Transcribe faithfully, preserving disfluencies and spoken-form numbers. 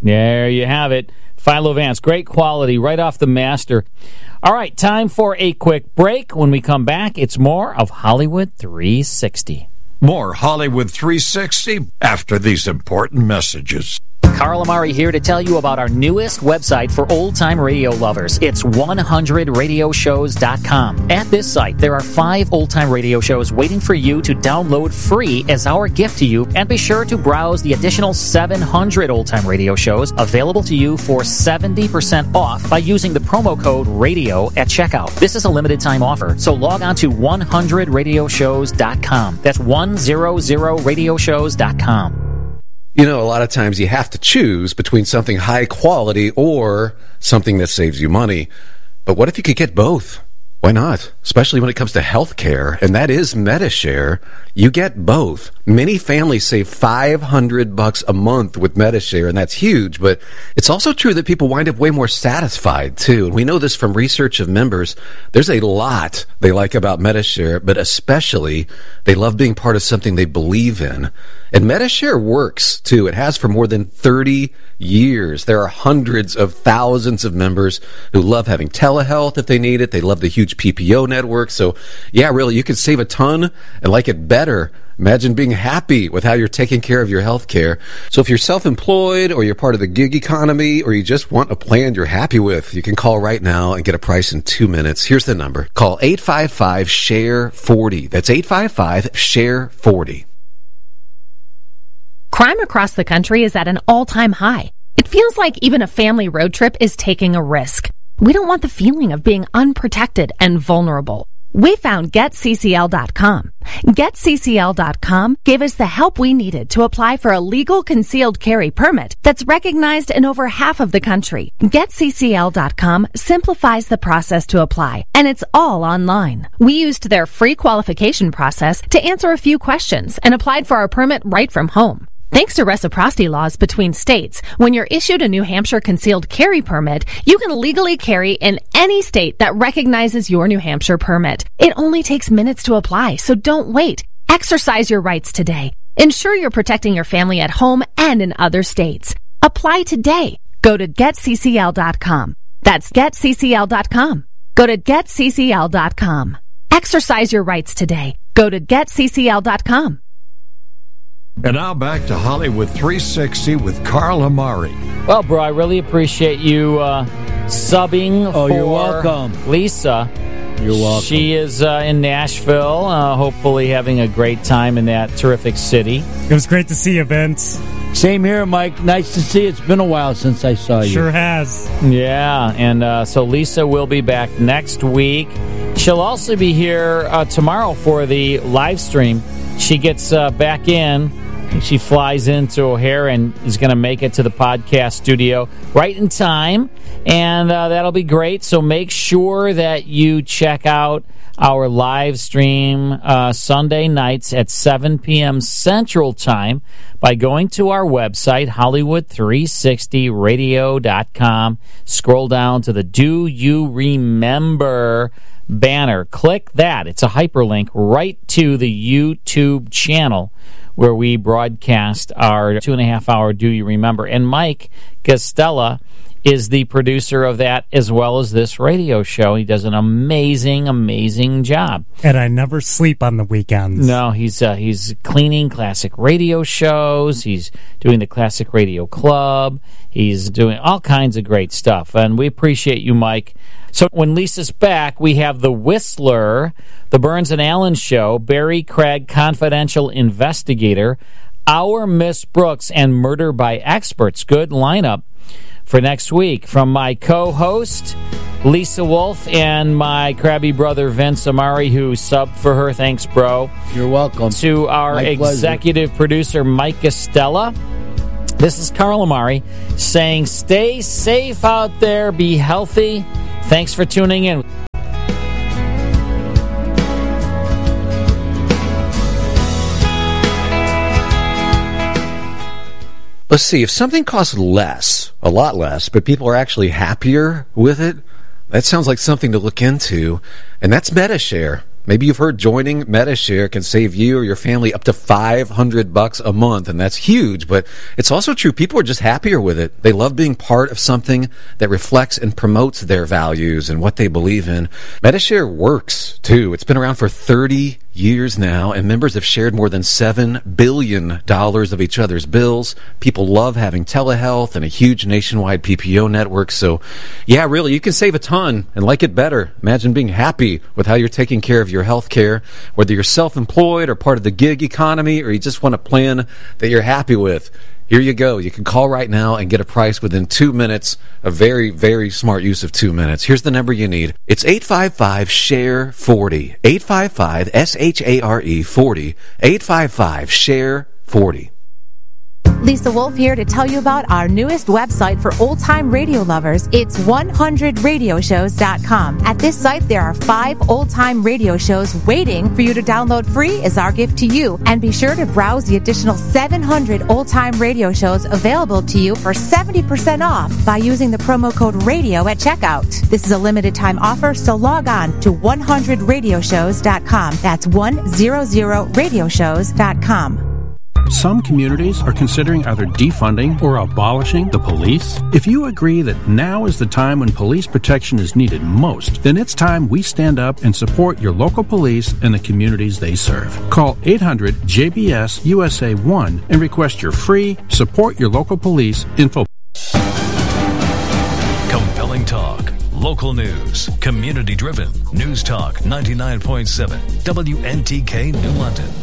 There you have it. Filovance, great quality, right off the master. All right, time for a quick break. When we come back, it's more of Hollywood three sixty. More Hollywood three sixty after these important messages. Carl Amari here to tell you about our newest website for old-time radio lovers. It's one hundred radio shows dot com. At this site, there are five old-time radio shows waiting for you to download free as our gift to you, and be sure to browse the additional seven hundred old-time radio shows available to you for seventy percent off by using the promo code RADIO at checkout. This is a limited-time offer, so log on to one hundred radio shows dot com. That's one hundred radio shows dot com. You know, a lot of times you have to choose between something high quality or something that saves you money. But what if you could get both? Why not? Especially when it comes to health care, and that is Medi-Share. You get both. Many families save five hundred bucks a month with Medi-Share, and that's huge, but it's also true that people wind up way more satisfied, too. And we know this from research of members. There's a lot they like about Medi-Share, but especially they love being part of something they believe in. And Medi-Share works, too. It has for more than thirty years. There are hundreds of thousands of members who love having telehealth if they need it. They love the huge P P O network. So, yeah, really, you can save a ton and like it better. Imagine being happy with how you're taking care of your health care. So if you're self-employed or you're part of the gig economy or you just want a plan you're happy with, you can call right now and get a price in two minutes. Here's the number. Call eight five five, S H A R E, forty. That's eight five five, S H A R E, forty. Crime across the country is at an all-time high. It feels like even a family road trip is taking a risk. We don't want the feeling of being unprotected and vulnerable. We found Get C C L dot com. Get C C L dot com gave us the help we needed to apply for a legal concealed carry permit that's recognized in over half of the country. Get C C L dot com simplifies the process to apply, and it's all online. We used their free qualification process to answer a few questions and applied for our permit right from home. Thanks to reciprocity laws between states, when you're issued a New Hampshire concealed carry permit, you can legally carry in any state that recognizes your New Hampshire permit. It only takes minutes to apply, so don't wait. Exercise your rights today. Ensure you're protecting your family at home and in other states. Apply today. Go to Get C C L dot com. That's Get C C L dot com. Go to Get C C L dot com. Exercise your rights today. Go to Get C C L dot com. And now back to Hollywood three sixty with Carl Amari. Well, bro, I really appreciate you uh, subbing oh, for you're welcome. Lisa. You're welcome. She is uh, in Nashville, uh, hopefully having a great time in that terrific city. It was great to see you, Vince. Same here, Mike. Nice to see you. It's been a while since I saw you. Sure has. Yeah, and uh, so Lisa will be back next week. She'll also be here uh, tomorrow for the live stream. She gets uh, back in. She flies into O'Hare and is going to make it to the podcast studio right in time, and uh, that'll be great. So make sure that you check out our live stream uh, Sunday nights at seven p.m. Central Time by going to our website, Hollywood three sixty radio dot com. Scroll down to the Do You Remember banner. Click that. It's a hyperlink right to the YouTube channel where we broadcast our two and a half hour Do You Remember. And Mike Costella is the producer of that as well as this radio show. He does an amazing, amazing job. And I never sleep on the weekends. No, he's uh, he's cleaning classic radio shows. He's doing the Classic Radio Club. He's doing all kinds of great stuff. And we appreciate you, Mike. So when Lisa's back, we have The Whistler, The Burns and Allen Show, Barry Craig, Confidential Investigator, Our Miss Brooks, and Murder by Experts. Good lineup for next week. From my co-host, Lisa Wolf, and my crabby brother, Vince Amari, who subbed for her. Thanks, bro. You're welcome. To our My executive pleasure. producer, Mike Costella. This is Carl Amari saying stay safe out there, be healthy. Thanks for tuning in. Let's see, if something costs less, a lot less, but people are actually happier with it, that sounds like something to look into, and that's Medi-Share. Maybe you've heard joining MediShare can save you or your family up to five hundred bucks a month, and that's huge, but it's also true. People are just happier with it. They love being part of something that reflects and promotes their values and what they believe in. MediShare works, too. It's been around for thirty years now, and members have shared more than seven billion dollars of each other's bills. People love having telehealth and a huge nationwide P P O network. So, yeah, really, you can save a ton and like it better. Imagine being happy with how you're taking care of your health care, whether you're self-employed or part of the gig economy, or you just want a plan that you're happy with. Here you go. You can call right now and get a price within two minutes. A very, very smart use of two minutes. Here's the number you need. It's eight five five, S H A R E forty. eight five five, S H A R E forty. eight five five, S H A R E forty. Lisa Wolf here to tell you about our newest website for old-time radio lovers. It's one hundred radio shows dot com. At this site, there are five old-time radio shows waiting for you to download free as our gift to you. And be sure to browse the additional seven hundred old-time radio shows available to you for seventy percent off by using the promo code RADIO at checkout. This is a limited-time offer, so log on to one hundred radio shows dot com. That's one hundred radio shows dot com. Some communities are considering either defunding or abolishing the police. If you agree that now is the time when police protection is needed most, then it's time we stand up and support your local police and the communities they serve. Call eight hundred J B S U S A one and request your free Support Your Local Police info. Compelling talk, local news, community-driven. News Talk ninety-nine point seven, W N T K New London.